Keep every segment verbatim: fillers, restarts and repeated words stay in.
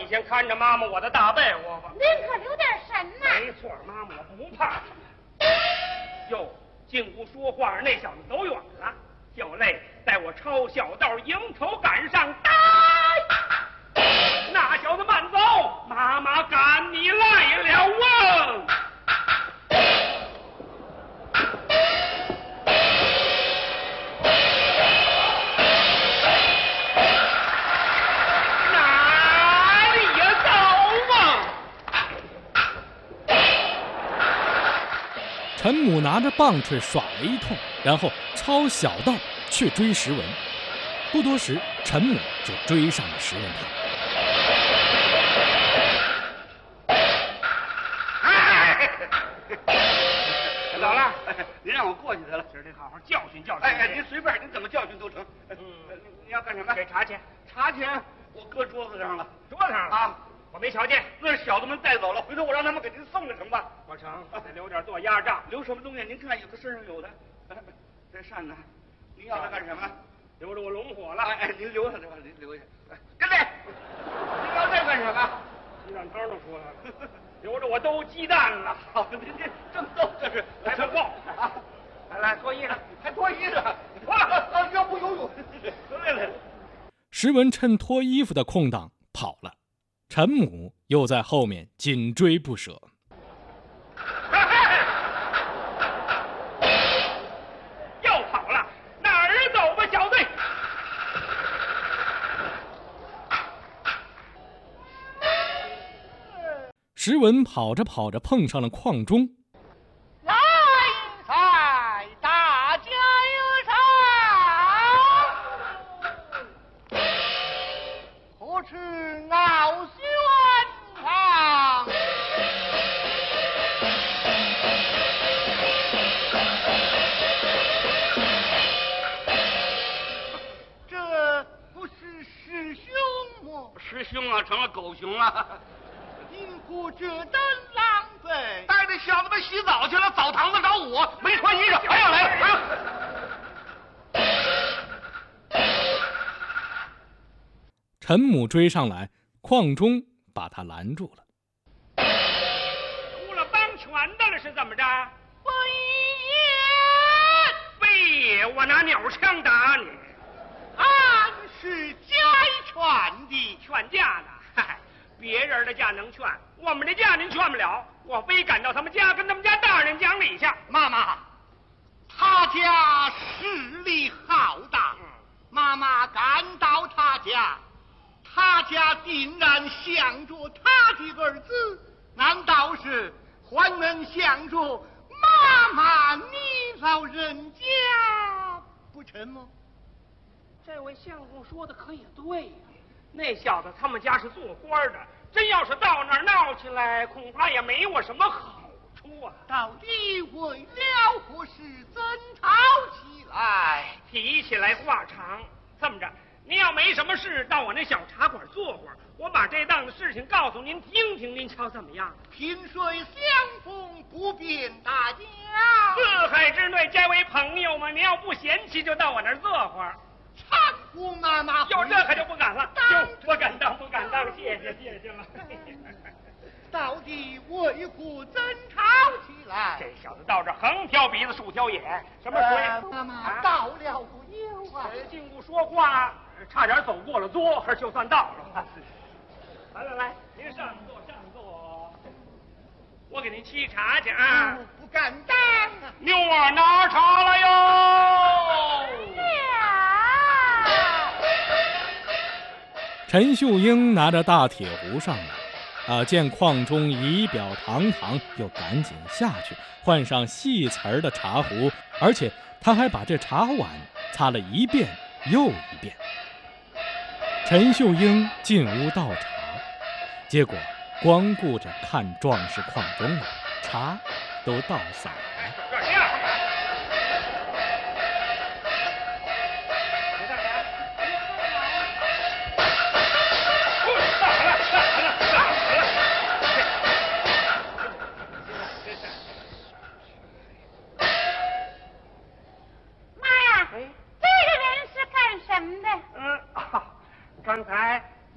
先看着妈妈我的大被窝吧。 您可留点神呐！ 没错，妈妈我不怕。哟，净不说话，那小子走远了。小泪带我抄小道，迎头赶上，呆！那小子慢走，妈妈赶你来了啊！哪里呀走啊！ 陈母拿着棒槌耍了一通，然后抄小道去追石文。不多时，陈母就追上了石文堂。 老了， 您让我过去得了， 今儿得好好教训教训。 哎哎，您随便，您怎么教训都成。嗯，你要干什么？ 给茶钱。 茶钱我搁桌子上了， 桌子上了啊， 我没瞧见。 那是小子们带走了，回头我让他们给您送了成吧。 我成，得留点做压账。 留什么东西？您看，有的身上有的。这扇呢？您要它干什么？ 留着我拢火了。 哎哎，您留下这吧，您留下。跟来，您要这干什么？ 鸡蛋汤都出来了，留着我兜鸡蛋了。 好，您这正逗这是， 来不够啊！来来，脱衣裳， 还脱衣裳，啊，要不游泳。来来。 石文趁脱衣服的空档跑了，陈母又在后面紧追不舍。 又跑了，哪儿走吧，小子？ 石文跑着跑着碰上了邝中。 来财，大家有赏，何处傲轩堂？这不是师兄吗？ 师兄啊，成了狗熊了。 因故这等狼狈， 带着小子们洗澡去了，澡堂子找我，没穿衣裳，还要来了。 陈母追上来，邝中把他拦住了。 出了帮拳的了是怎么着？ 不非也，我拿鸟枪打你， 俺是家劝的， 劝架呢？嗨，别人的架能劝，我们的架您劝不了。我非赶到他们家，跟他们家大人讲理去。 妈妈，他家势力浩大， 嗯、 妈妈赶到他家，他家定然想着他的儿子，难道是还能想着妈妈你老人家不成吗？ 这位相公说的可也对呀、啊，那小子他们家是做官的，真要是到那儿闹起来，恐怕也没我什么好处啊。 到底为了何事争吵起来？ 提起来话长，这么着，您要没什么事，到我那小茶馆坐会儿，我把这档子事情告诉您听听，您瞧怎么样？ 萍水相逢不便大家， 四海之内皆为朋友嘛。您要不嫌弃，就到我那儿坐会儿。 搀扶妈妈， 有这可就不敢了， 当就不敢当，不敢当，谢谢谢谢了。 到底为何争吵起来？ 这小子到这横挑鼻子竖挑眼，什么鬼？ 呃、妈妈到了不久啊， 竟不说话，差点走过了桌，还就算到了。来来来，您上座上座，我给您沏茶去啊。 嗯、不敢当啊。 妞儿拿茶来哟。 陈秀英拿着大铁壶上来，啊，见邝中仪表堂堂，又赶紧下去换上细瓷儿的茶壶，而且他还把这茶碗擦了一遍又一遍。陈秀英进屋倒茶，结果光顾着看壮士邝中了，茶都倒洒了。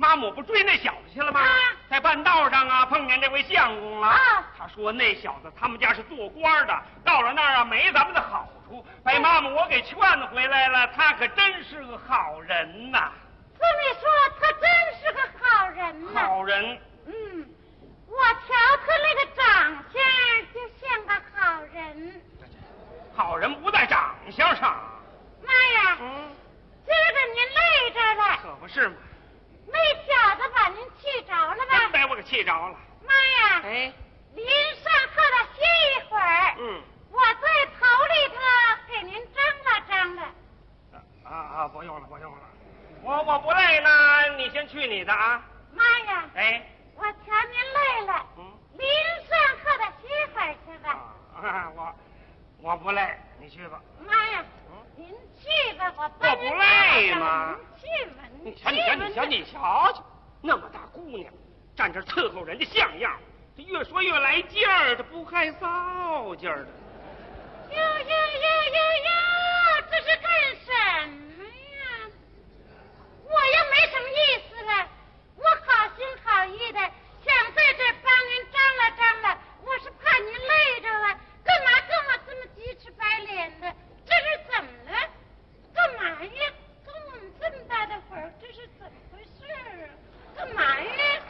妈母不追那小子去了吗？ 啊、 在半道上啊，碰见这位相公了。 啊、 他说那小子他们家是做官的，到了那儿啊没咱们的好处，把妈母我给劝回来了。他可真是个好人呐、啊！ 这么说，他真是个好人呐、啊。 好人。 嗯，我瞧他那个长相就像个好人。 好人不在长相上。 妈呀！ 嗯， 今儿个您累着了。 可不是嘛。 那小子把您气着了吧？ 真把我给气着了。 妈呀！ 哎， 临上课了歇一会儿。 嗯， 我在头里头给您张罗张罗。 啊啊，不用了，不用了。我我不累呢，你先去你的啊。 妈呀！ 哎， 我瞧您累了。 嗯， 临上课的歇会儿去吧。 啊，我我不累，你去吧。 妈呀！您去吧，我帮您我不累吗？ 您去吧， 你瞧，你瞧，你瞧，你瞧瞧，那么大姑娘，站这伺候人家像样，这越说越来劲儿，这不害臊劲儿的。 哟哟哟哟哟，这是干什么呀？我又没什么意思了，我好心好意的想在这帮您张罗张罗，我是怕您累着了，干嘛跟我这么鸡翅白脸的？这是怎么了？干嘛呀？跟我们这么大的会儿，这是怎么回事啊？干嘛呀？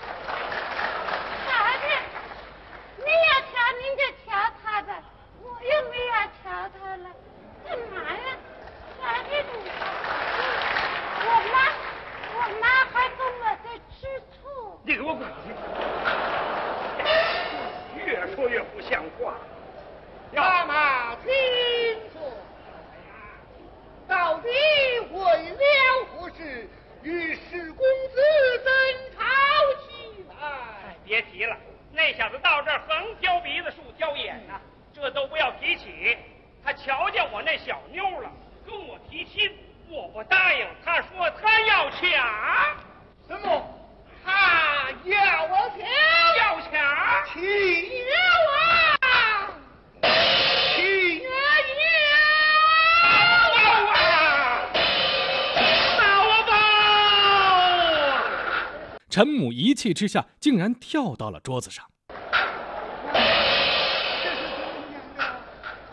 啥的？您要瞧您就瞧他吧，我又没要瞧他了。干嘛呀？啥的你？我妈，我妈还跟我在吃醋。 你给我滚去！越说越不像话。 妈妈，请坐。到底为了何事与史公子争吵起来？ 哎，别提了，那小子到这儿横挑鼻子竖挑眼呐、啊，这都不要提起。他瞧见我那小妞了，跟我提亲，我不答应。他说他要抢。 什么？他要我抢？ 要抢？ 岂有啊！岂有啊！ 陈母一气之下，竟然跳到了桌子上。 这是怎么样的？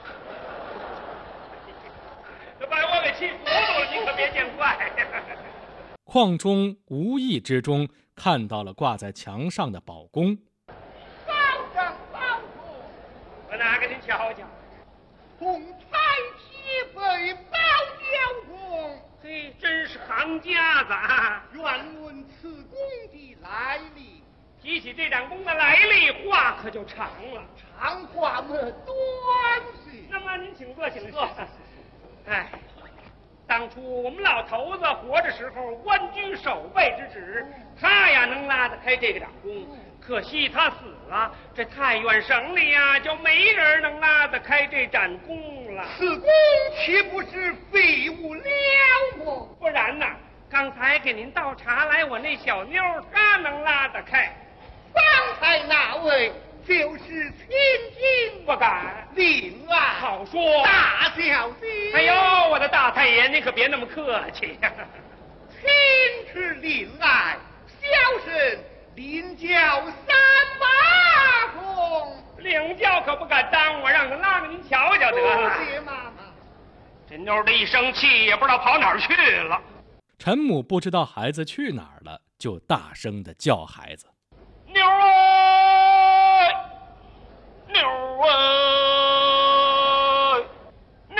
这把我给气糊涂了，你可别见怪。 邝中无意之中看到了挂在墙上的宝弓。 报上报主， 我拿给您瞧瞧。 同彩旗飞报交公。 嘿，真是行家子啊！ 愿问此弓的来历。 提起这盏弓的来历，话可就长了。 长话么短些。 那么您请坐，请坐。哎，当初我们老头子活着时候，官居守备之职，他呀能拉得开这个掌弓。可惜他死了，这太原省里呀就没人能拉得开这盏弓了。 此弓岂不是废物了么？ 不然呢？刚才给您倒茶来，我那小妞她能拉得开。 方才那位就是千金， 不敢。 令爱好说。 大小姐。 哎呦，我的大太爷，您可别那么客气呀、啊。 亲是令爱，小生领教三八功。 领教可不敢当，我让他拉给您瞧瞧得了。 多谢妈妈。 这妞的一生气，也不知道跑哪儿去了。 陈母不知道孩子去哪儿了，就大声的叫孩子：“ 妞儿，妞儿，妞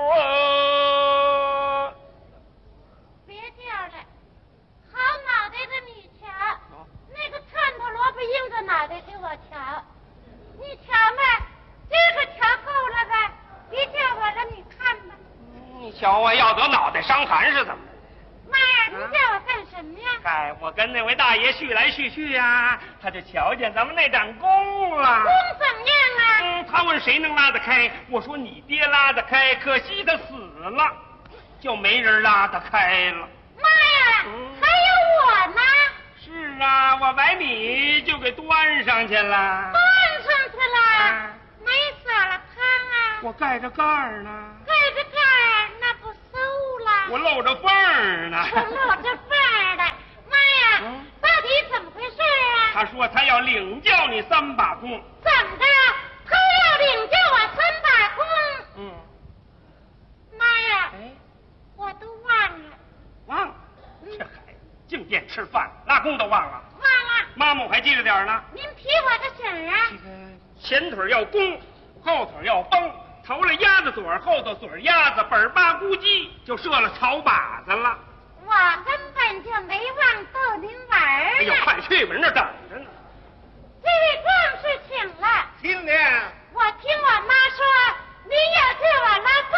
儿！” 别叫了，好脑袋的你瞧，那个串头萝卜硬着脑袋给我瞧，你瞧吧，这个瞧够了吧？别叫我了，你看吧。 你瞧我要得脑袋伤寒是怎么着？ 妈呀，你叫我干什么呀？ 哎，我跟那位大爷叙来叙去呀、啊，他就瞧见咱们那盏弓了。 弓怎么样啊？ 嗯，他问谁能拉得开，我说你爹拉得开，可惜他死了，就没人拉得开了。 妈呀， 嗯、 还有我呢。 是啊，我把你就给端上去了。 端上去了？ 啊、 没撒了汤啊？ 我盖着盖儿呢。 盖着盖儿，那不馊了？ 我露着缝儿呢。 我露着缝儿了。妈呀， 领教你三把功。 怎么的？他要领教我三把功？ 嗯， 妈呀！ 哎， 我都忘了。 忘了？这孩子净惦吃饭，拉弓都忘了。 忘了。 妈妈我还记着点呢。 您提我个醒啊！ 这个前腿要弓，后腿要绷，头了鸭子嘴儿，后头嘴儿鸭子，本儿吧咕叽就射了草靶子了。 我根本就没忘逗您玩儿呢。 哎呦，快去吧，人那等着呢。 这位壮士请了。 听了。 我听我妈说，您要叫我拉弓